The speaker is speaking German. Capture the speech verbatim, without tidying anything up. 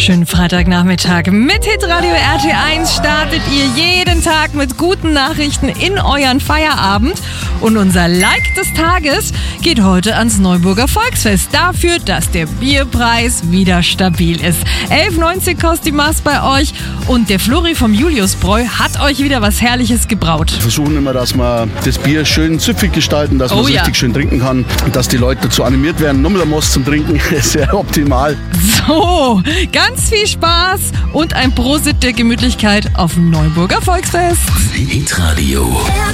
Schönen Freitagnachmittag. Mit Hitradio R T eins startet ihr jeden Tag mit guten Nachrichten in euren Feierabend. Und unser Like des Tages geht heute ans Neuburger Volksfest. Dafür, dass der Bierpreis wieder stabil ist. elf neunzig kostet die Maß bei euch. Und der Flori vom Juliusbräu hat euch wieder was Herrliches gebraut. Wir versuchen immer, dass wir das Bier schön süffig gestalten, dass man Oh es ja. richtig schön trinken kann. Und dass die Leute dazu animiert werden, nochmal ein Most zum Trinken. Das ist sehr optimal. So, ganz viel Spaß und ein Prosit der Gemütlichkeit auf dem Neuburger Volksfest. Hitradio.